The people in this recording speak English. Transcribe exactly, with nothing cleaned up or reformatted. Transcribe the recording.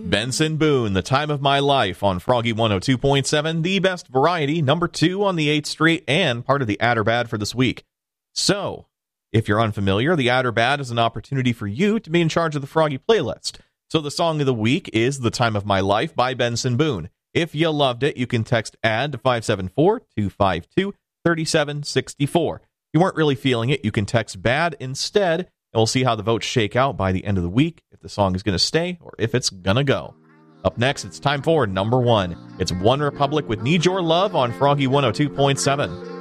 Benson Boone, The Time of My Life on Froggy one oh two point seven, the best variety, number two on the eighth Street, and part of the Add or Bad for this week. So, if you're unfamiliar, the Add or Bad is an opportunity for you to be in charge of the Froggy playlist. So the song of the week is The Time of My Life by Benson Boone. If you loved it, you can text ADD to five seven four, two five two, three seven six four. If you weren't really feeling it, you can text BAD instead, and we'll see how the votes shake out by the end of the week, if the song is going to stay or if it's going to go. Up next, it's time for number one. It's One Republic with Need Your Love on Froggy one oh two point seven.